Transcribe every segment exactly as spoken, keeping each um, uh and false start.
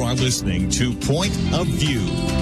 are listening to Point of View.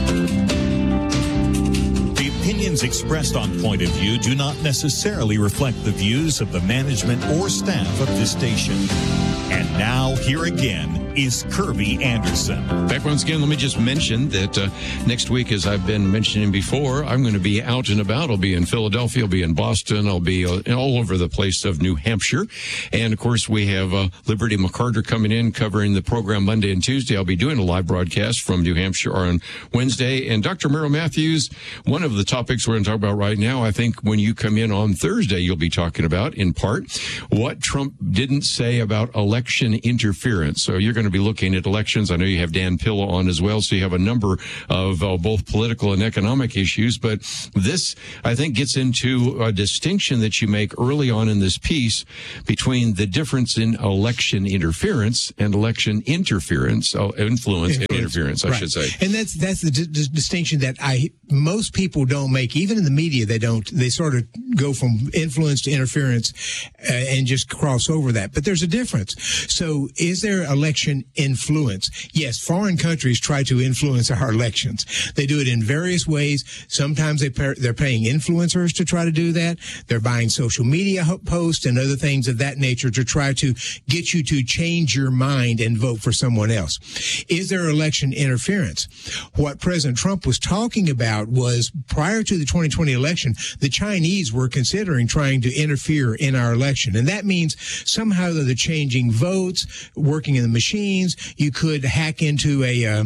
The opinions expressed on Point of View do not necessarily reflect the views of the management or staff of this station. And now, here again is Kirby Anderson. Back once again, let me just mention that uh, next week, as I've been mentioning before, I'm going to be out and about. I'll be in Philadelphia, I'll be in Boston, I'll be uh, all over the place of New Hampshire. And, of course, we have uh, Liberty McCarter coming in, covering the program Monday and Tuesday. I'll be doing a live broadcast from New Hampshire on Wednesday. And Doctor Merrill Matthews, one of the topics we're going to talk about right now, I think when you come in on Thursday, you'll be talking about, in part, what Trump didn't say about election interference. So you're going to be looking at elections. I know you have Dan Pilla on as well, so you have a number of uh, both political and economic issues. But this, I think, gets into a distinction that you make early on in this piece between the difference in election interference and election interference, uh, influence and interference, I right. should say. And that's that's the d- d- distinction that I most people don't make. Even in the media, they don't. They sort of go from influence to interference uh, and just cross over that. But there's a difference. So is there election influence? Yes, foreign countries try to influence our elections. They do it in various ways. Sometimes they pay, they're paying influencers to try to do that. They're buying social media posts and other things of that nature to try to get you to change your mind and vote for someone else. Is there election interference? What President Trump was talking about was prior to the twenty twenty election, the Chinese were considering trying to interfere in our election. And that means somehow they're changing votes, working in the machines. You could hack into a, uh,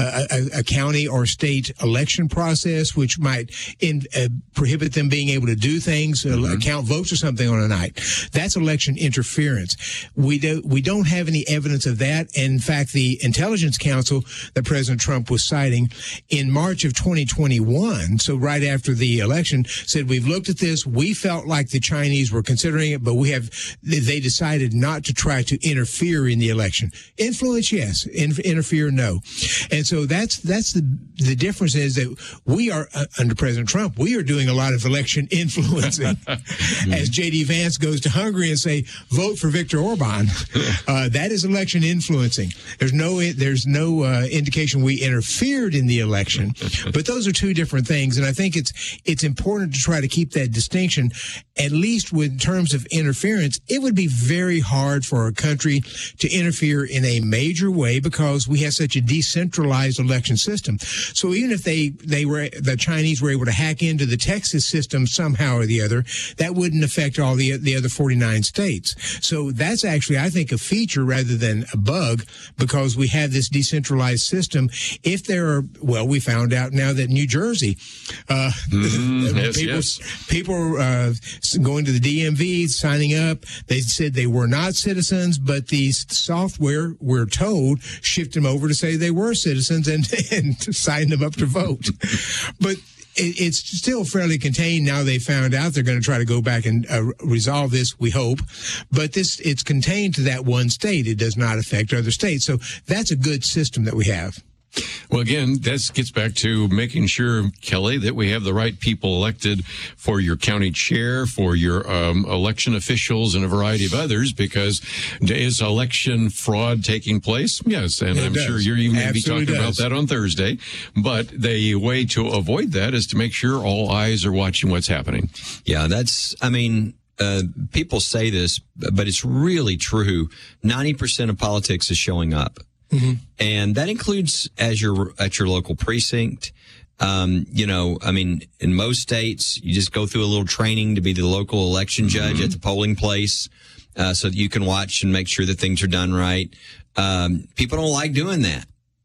a, a county or state election process, which might in, uh, prohibit them being able to do things, uh, mm-hmm. count votes or something on a night. That's election interference. We do, we don't have any evidence of that. And in fact, the Intelligence Council that President Trump was citing in March of twenty twenty-one, so right after the election, said, we've looked at this. We felt like the Chinese were considering it, but we have, they decided not to try to interfere in the election. Influence, yes. In, interfere, no. And so that's that's the the difference is that we are, uh, under President Trump, we are doing a lot of election influencing. mm-hmm. As J D Vance goes to Hungary and say, vote for Viktor Orban. uh, that is election influencing. There's no there's no uh, indication we interfered in the election, but those are two different things. And I think it's it's important to try to keep that distinction, at least with terms of interference. It would be very hard for a country to interfere in a major way because we have such a decentralized election system. So even if they, they were, the Chinese were able to hack into the Texas system somehow or the other, that wouldn't affect all the, the other forty-nine states. So that's actually, I think, a feature rather than a bug because we have this decentralized system. If there are, well, we found out now that New Jersey, uh, mm, yes, people, yes. people, uh, going to the D M V, signing up, they said they were not citizens, but the software, we're told, shift them over to say they were citizens and, and to sign them up to vote. But it, it's still fairly contained. Now they found out they're going to try to go back and uh, resolve this, we hope. But this, it's contained to that one state. It does not affect other states. So that's a good system that we have. Well, again, this gets back to making sure, Kelly, that we have the right people elected for your county chair, for your um, election officials, and a variety of others, because is election fraud taking place? Yes, and it I'm does. sure you're going to be Absolutely talking does. about that on Thursday. But the way to avoid that is to make sure all eyes are watching what's happening. Yeah, that's, I mean, uh, people say this, but it's really true. ninety percent of politics is showing up. Mm-hmm. And that includes as your at your local precinct. Um, you know, I mean, in most states, you just go through a little training to be the local election judge mm-hmm. at the polling place, uh, so that you can watch and make sure that things are done right. Um, people don't like doing that.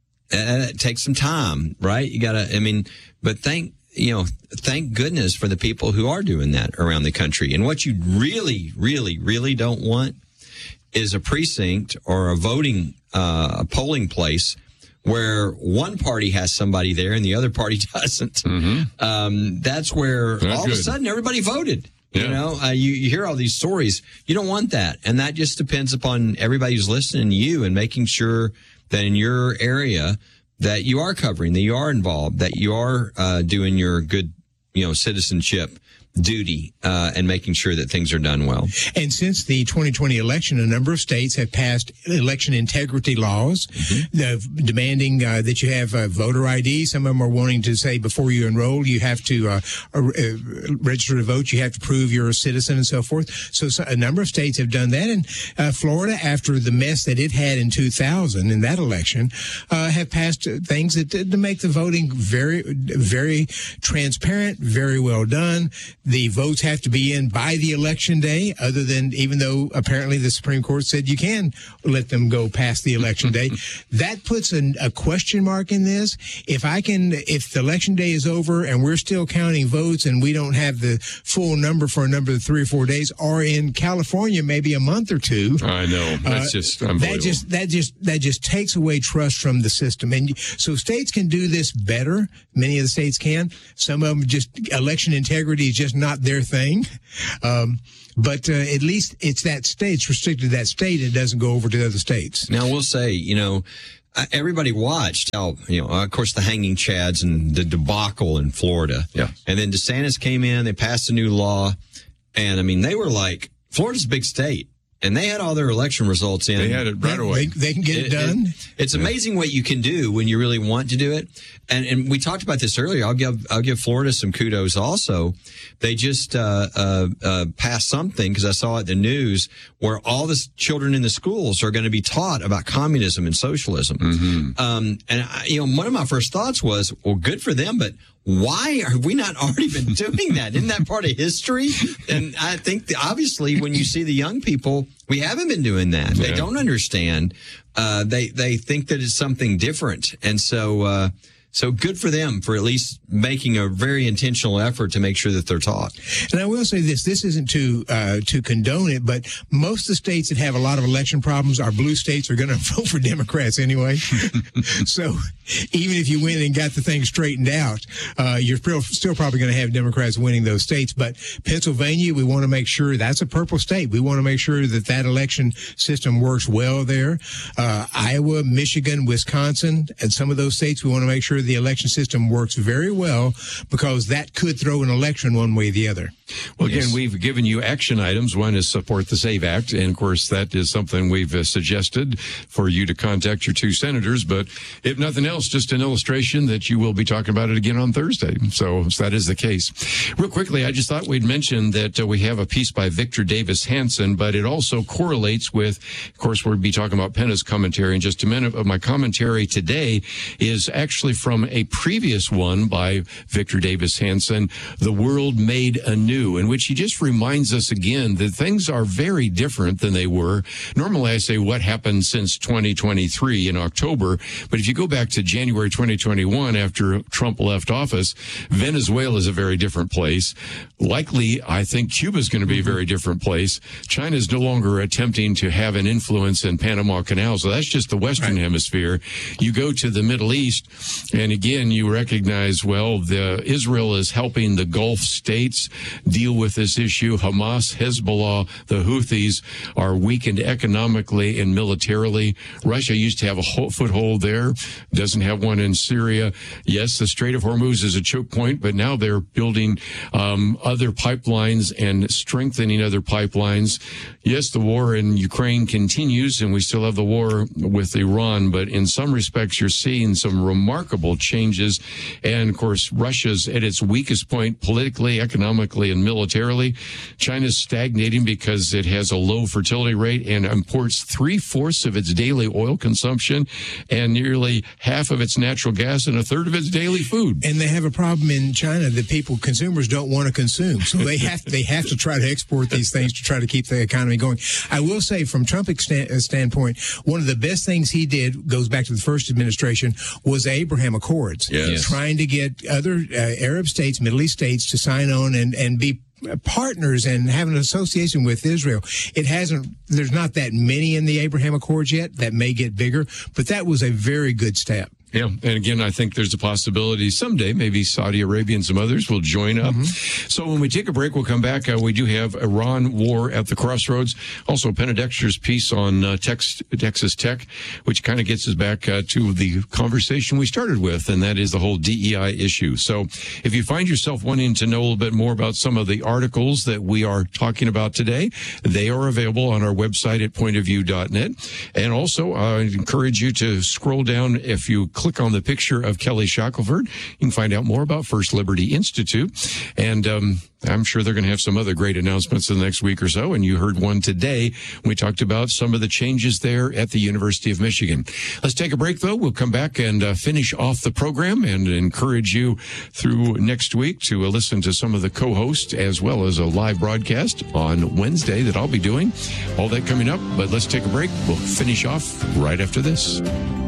Uh, it takes some time, right? You gotta, I mean, but thank, you know, thank goodness for the people who are doing that around the country. And what you really, really, really don't want is a precinct or a voting uh, a polling place where one party has somebody there and the other party doesn't. Mm-hmm. Um, that's where Not all good. of a sudden everybody voted. Yeah. You know, uh, you, you hear all these stories. You don't want that. And that just depends upon everybody who's listening to you and making sure that in your area that you are covering, that you are involved, that you are uh, doing your good, you know, citizenship duty uh, and making sure that things are done well. And since the twenty twenty election, a number of states have passed election integrity laws, mm-hmm. the, demanding uh, that you have a voter I D. Some of them are wanting to say before you enroll, you have to uh, uh, register to vote, you have to prove you're a citizen and so forth. So, so a number of states have done that. And uh, Florida, after the mess that it had in two thousand in that election, uh, have passed things that to make the voting very, very transparent, very well done. The votes have to be in by the election day, other than, even though apparently the Supreme Court said you can let them go past the election day. That puts a, a question mark in this. If I can, if the election day is over and we're still counting votes and we don't have the full number for a number of three or four days, or in California, maybe a month or two. I know. That's uh, just unbelievable. That just, that just, that just takes away trust from the system. And so states can do this better. Many of the states can. Some of them just, election integrity is just not their thing. Um, but uh, at least it's that state, it's restricted to that state. It doesn't go over to other states. Now, we'll say, you know, everybody watched how, you know, of course, the hanging chads and the debacle in Florida. Yeah. And then DeSantis came in, they passed a new law. And I mean, they were like, Florida's a big state. And they had all their election results in. They had it right away. They, they can get it, it done. It, it's amazing what you can do when you really want to do it. And and we talked about this earlier. I'll give I'll give Florida some kudos also. They just uh, uh, uh, passed something, because I saw it in the news, where all the children in the schools are going to be taught about communism and socialism. Mm-hmm. Um, and I, you know, one of my first thoughts was, well, good for them, but why have we not already been doing that? Isn't that part of history? And I think that obviously when you see the young people, we haven't been doing that. Yeah. They don't understand. Uh, they, they think that it's something different. And so, uh, so good for them for at least making a very intentional effort to make sure that they're taught. And I will say this, this isn't to uh, to condone it, but most of the states that have a lot of election problems, our blue states, are going to vote for Democrats anyway. So even if you win and got the thing straightened out, uh, you're still probably going to have Democrats winning those states. But Pennsylvania, we want to make sure that's a purple state. We want to make sure that that election system works well there. Uh, Iowa, Michigan, Wisconsin, and some of those states, we want to make sure the election system works very well, because that could throw an election one way or the other. Well, again, Yes. we've given you action items. One is support the SAVE Act. And, of course, that is something we've uh, suggested for you to contact your two senators. But if nothing else, just an illustration that you will be talking about it again on Thursday. So, so that is the case. Real quickly, I just thought we'd mention that uh, we have a piece by Victor Davis Hanson, but it also correlates with, of course, we'll be talking about Penna's commentary in just a minute. But my commentary today is actually from a previous one by Victor Davis Hanson, The World Made Anew, in which he just reminds us again that things are very different than they were. Normally I say what happened since twenty twenty-three in October, but if you go back to January twenty twenty-one after Trump left office, Venezuela is a very different place. Likely, I think Cuba is going to be a very different place. China is no longer attempting to have an influence in Panama Canal, so that's just the Western right. Hemisphere. You go to the Middle East, and again, you recognize, well, the Israel is helping the Gulf states deal with this issue. Hamas, Hezbollah, the Houthis are weakened economically and militarily. Russia used to have a foothold there, doesn't have one in Syria. Yes, the Strait of Hormuz is a choke point, but now they're building um, other pipelines and strengthening other pipelines. Yes, the war in Ukraine continues, and we still have the war with Iran, but in some respects, you're seeing some remarkable changes. And, of course, Russia's at its weakest point politically, economically, and militarily. China's stagnating because it has a low fertility rate and imports three-fourths of its daily oil consumption and nearly half of its natural gas and a third of its daily food. And they have a problem in China that people, consumers don't want to consume. So they have, they have to try to export these things to try to keep the economy going. I will say, from Trump's stand, standpoint, one of the best things he did, goes back to the first administration, was the Abraham Accords. Yes. Trying to get other uh, Arab states, Middle East states to sign on and, and be partners and have an association with Israel. It hasn't, there's not that many in the Abraham Accords yet. That may get bigger, but that was a very good step. Yeah, and again, I think there's a possibility someday maybe Saudi Arabia and some others will join up. Mm-hmm. So when we take a break, we'll come back. Uh, we do have Iran war at the crossroads. Also, Penna Dexter's piece on uh, Tex- Texas Tech, which kind of gets us back uh, to the conversation we started with, and that is the whole D E I issue. So if you find yourself wanting to know a little bit more about some of the articles that we are talking about today, they are available on our website at point of view dot net. And also, I encourage you to scroll down. If you click on the picture of Kelly Shackelford, you can find out more about First Liberty Institute. And um, I'm sure they're going to have some other great announcements in the next week or so. And you heard one today. We talked about some of the changes there at the University of Michigan. Let's take a break, though. We'll come back and uh, finish off the program and encourage you through next week to uh, listen to some of the co-hosts as well as a live broadcast on Wednesday that I'll be doing. All that coming up. But let's take a break. We'll finish off right after this.